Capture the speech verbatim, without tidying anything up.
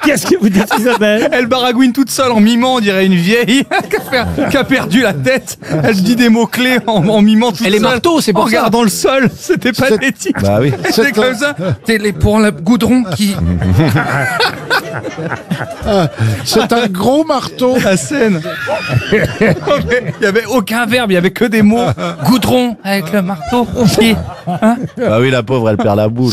Qu'est-ce que vous dites, Isabelle? Elle baragouine toute seule en mimant, on dirait une vieille qui a, per- qui a perdu la tête. Elle dit des mots-clés en, en mimant toute Elle est seule. marteau, c'est pour en ça. regardant le sol. C'était pathétique. Bah oui. C'était comme ça. T'es les pour le goudron qui... C'est un gros marteau. La scène. Il y avait aucun verbe, il y avait que des mots. Goudron avec le marteau. Qui- Bah oui, la pauvre, elle perd la boule.